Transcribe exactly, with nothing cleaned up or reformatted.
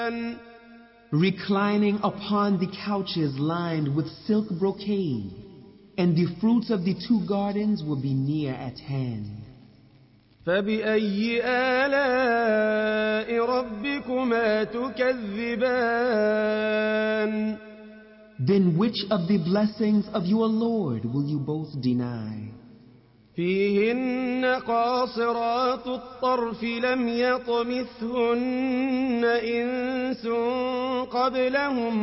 reclining upon the couches lined with silk brocade, and the fruits of the two gardens will be near at hand. فَبِأَيِّ آلَاءِ رَبِّكُمَا تُكَذِّبَانِ Then which of the blessings of your Lord will you both deny? فِيهِنَّ قَاصِرَاتُ الطَّرْفِ لَمْ يَطْمِثْهُنَّ إِنسٌ قَبْلَهُمْ